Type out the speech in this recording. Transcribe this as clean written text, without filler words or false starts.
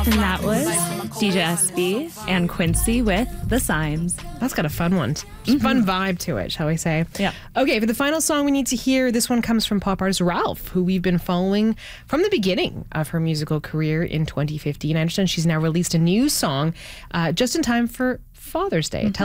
And that was DJ SB and Quincy with The Signs. That's got a fun one. Fun vibe to it, shall we say. Yeah. Okay, for the final song we need to hear, this one comes from pop artist Ralph, who we've been following from the beginning of her musical career in 2015. I understand she's now released a new song just in time for Father's Day.